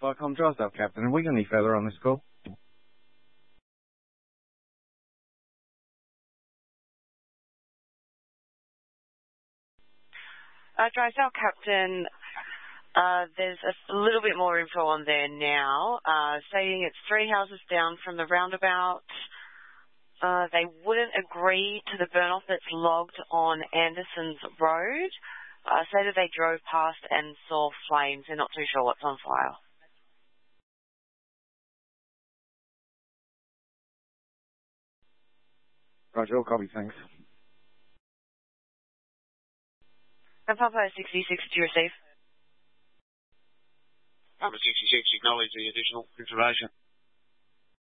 Flycom Drysdale, Captain. Have we got any further on this call? Drysdale, Captain. There's a little bit more info on there now, stating it's 3 houses down from the roundabout. They wouldn't agree to the burn-off that's logged on Anderson's Road. Say that they drove past and saw flames. They're not too sure what's on fire. Roger, all copy, thanks. And Papa 66, do you receive? Papa 66, acknowledge the additional information.